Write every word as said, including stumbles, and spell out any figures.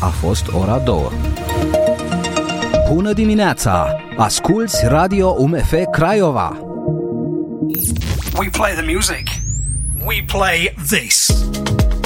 a fost ora două. Bună dimineața! Asculți Radio U M F Craiova! We play the music. We play this.